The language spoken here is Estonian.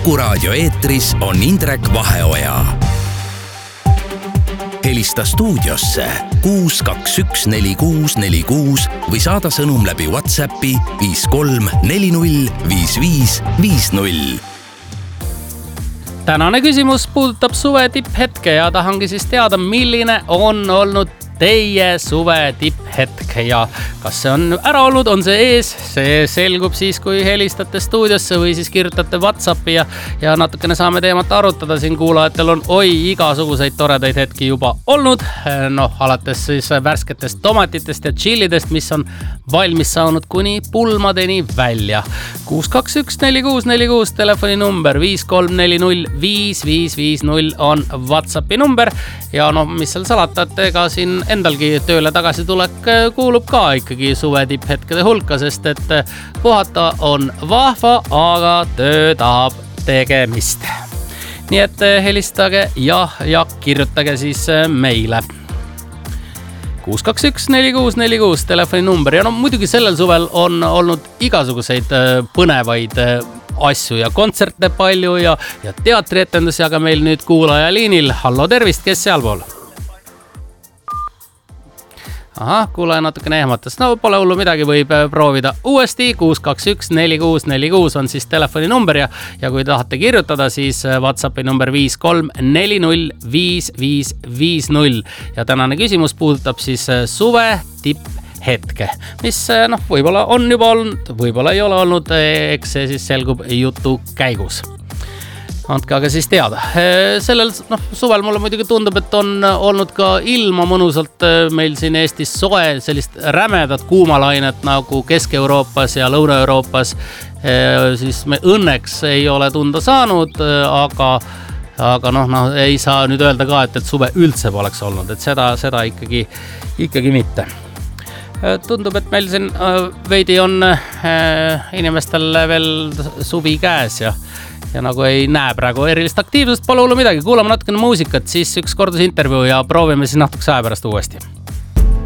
Kuku Raadio eetris on Indrek Vaheoja. Helista stuudiosse 6214646 või saada sõnum läbi WhatsAppi 53405550. Tänane küsimus puudutab suve tipphetke ja tahangi siis teada, milline on olnud teie suve tipphetk ja kas see on ära olnud, on see ees, see selgub siis, kui helistate stuudiosse või siis kirjutate WhatsAppi ja natukene saame teemat arutada. Siin kuulajatel on igasuguseid toredaid hetki juba olnud, alates siis värsketest tomatitest ja chillidest, mis on valmis saanud kuni pulmadeni välja. 6214646 telefoninumber 53405550 on WhatsAppi number ja mis seal salata, et ega siin endalgi tööle tagasi tulek kuulub ka ikkagi suve tipphetkede hulka, sest et puhata on vahva, aga töö tahab tegemist. Nii et helistage ja kirjutage siis meile. 6214646 telefoninumber ja muidugi sellel suvel on olnud igasuguseid põnevaid asju ja kontserte palju ja teatrietendusi, aga meil nüüd kuulaja liinil. Hallo, tervist, kes sealpool? Kuulaja natukene ehmatas. Pole hullu midagi, võib proovida uuesti. 6214646 on siis telefoninumber ja kui tahate kirjutada, siis WhatsAppi number 53405550. Ja tänane küsimus puudutab siis suve tipphetke, mis võib-olla on juba olnud, võib-olla ei ole olnud, eks see siis selgub jutu käigus. Andke aga siis teada. Sellel suvel mulle muidugi tundub, et on olnud ka ilma mõnusalt meil siin Eestis soe, sellist rämedat kuumalainet nagu Kesk-Euroopas ja Lõuna-Euroopas. Siis me õnneks ei ole tunda saanud, aga ei saa nüüd öelda ka, et suve üldse poleks olnud, et seda ikkagi mitte. Tundub, et meil siin veidi on inimestel veel suvi käes ja nagu ei näe praegu erilist aktiivsust, pole hullu midagi. Kuulame natukene muusikat, siis üks kordusintervjuu ja proovime siis natukese aja pärast uuesti.